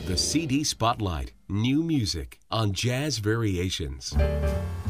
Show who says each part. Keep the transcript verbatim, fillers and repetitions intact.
Speaker 1: The C D Spotlight, new music on Jazz Variations.